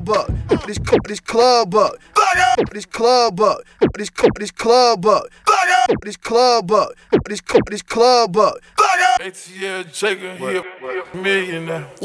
club up. This club up. This club up. This club up. This club up. This club up. ATL Jacob, he a millionaire.